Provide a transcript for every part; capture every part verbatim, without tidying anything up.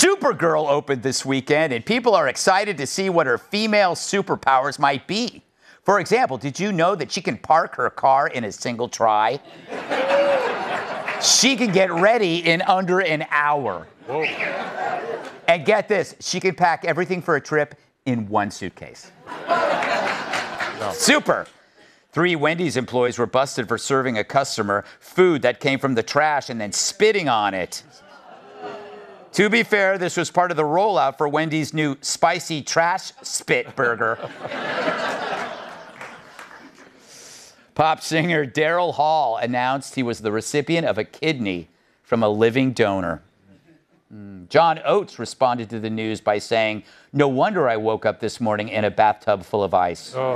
Supergirl opened this weekend, and people are excited to see what her female superpowers might be. For example, did you know that she can park her car in a single try? She can get ready in under an hour. Whoa. And get this, she can pack everything for a trip in one suitcase. No. Super. Three Wendy's employees were busted for serving a customer food that came from the trash and then spitting on it. To be fair, this was part of the rollout for Wendy's new spicy trash spit burger. Pop singer Daryl Hall announced he was the recipient of a kidney from a living donor. Mm. John Oates responded to the news by saying, "No wonder I woke up this morning in a bathtub full of ice." Oh.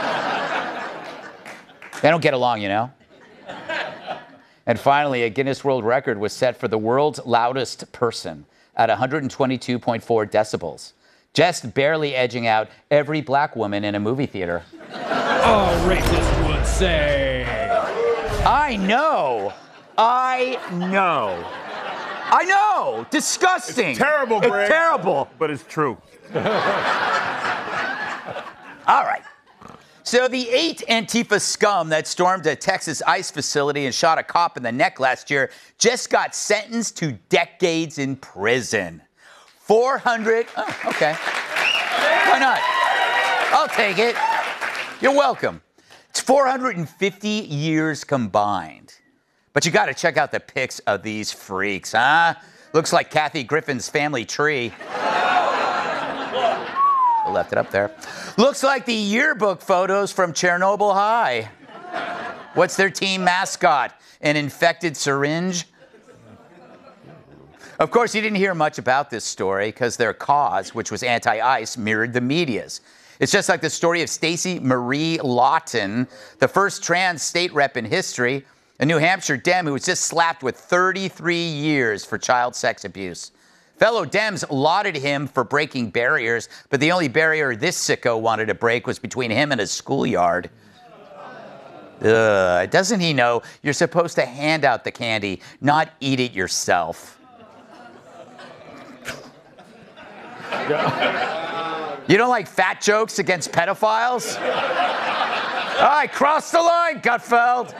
They don't get along, you know? And finally, a Guinness World Record was set for the world's loudest person at one hundred twenty-two point four decibels, just barely edging out every black woman in a movie theater. Oh, racist would say. I know. I know. I know. Disgusting. It's terrible, Greg. It's terrible. But it's true. All right. So the eight Antifa scum that stormed a Texas ICE facility and shot a cop in the neck last year just got sentenced to decades in prison. four hundred. Oh, okay. Why not? I'll take it. You're welcome. It's four hundred fifty years combined. But you got to check out the pics of these freaks, huh? Looks like Kathy Griffin's family tree. I left it up there. Looks like the yearbook photos from Chernobyl High. What's their team mascot? An infected syringe? Of course, you didn't hear much about this story because their cause, which was anti-ICE, mirrored the media's. It's just like the story of Stacey Marie Lawton, the first trans state rep in history, a New Hampshire Dem who was just slapped with thirty-three years for child sex abuse. Fellow Dems lauded him for breaking barriers, but the only barrier this sicko wanted to break was between him and his schoolyard. Ugh, doesn't he know you're supposed to hand out the candy, not eat it yourself? You don't like fat jokes against pedophiles? All right, cross the line, Gutfeld.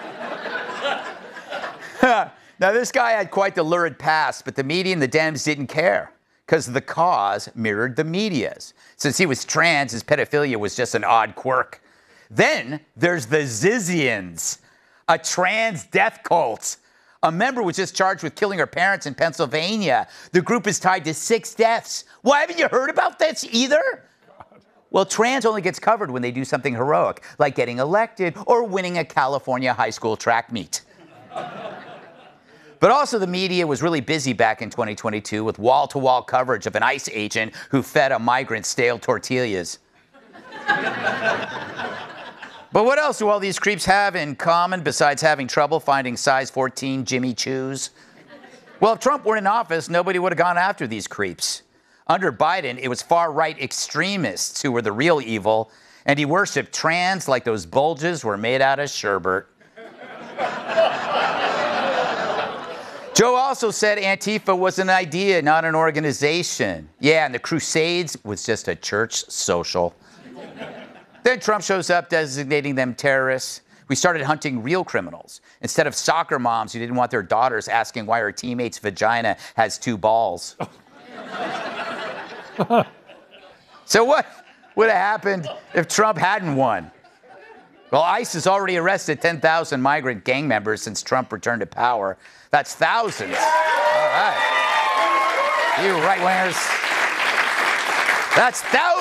Now, this guy had quite the lurid past, but the media and the Dems didn't care because the cause mirrored the media's. Since he was trans, his pedophilia was just an odd quirk. Then there's the Zizians, a trans death cult. A member was just charged with killing her parents in Pennsylvania. The group is tied to six deaths. Why haven't you heard about this either? Well, trans only gets covered when they do something heroic, like getting elected or winning a California high school track meet. But also the media was really busy back in twenty twenty-two with wall-to-wall coverage of an ICE agent who fed a migrant stale tortillas. But what else do all these creeps have in common besides having trouble finding size fourteen Jimmy Choos? Well, if Trump were in office, nobody would have gone after these creeps. Under Biden, it was far-right extremists who were the real evil, and he worshipped trans like those bulges were made out of sherbet. Joe also said Antifa was an idea, not an organization. Yeah, and the Crusades was just a church social. Then Trump shows up designating them terrorists. We started hunting real criminals instead of soccer moms who didn't want their daughters asking why her teammate's vagina has two balls. So what would have happened if Trump hadn't won? Well, ICE has already arrested ten thousand migrant gang members since Trump returned to power. That's thousands. All right. You right-wingers. That's thousands.